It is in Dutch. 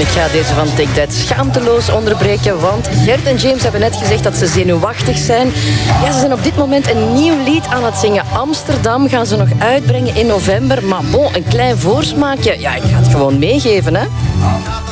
ga deze van Take That schaamteloos onderbreken, want Gert en James hebben net gezegd dat ze zenuwachtig zijn. Ja, ze zijn op dit moment een nieuw lied aan het zingen. Amsterdam gaan ze nog uitbrengen in november, maar bon, een klein voorsmaakje. Ja, ik ga het gewoon meegeven, hè.